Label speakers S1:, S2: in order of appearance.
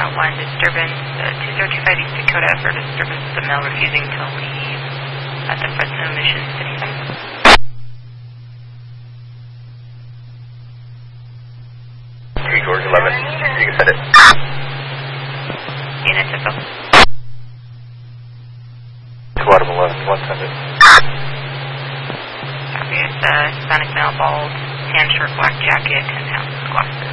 S1: 1 disturbance, 2025 East Dakota for disturbance of the male refusing to leave at the Fresno Mission City Center.
S2: George 11, you can send it.
S1: Unit to fill.
S2: Bottom 11, one send it.
S1: Copy. It's a Hispanic male, bald, tan shirt, black jacket, 10 pounds, glasses.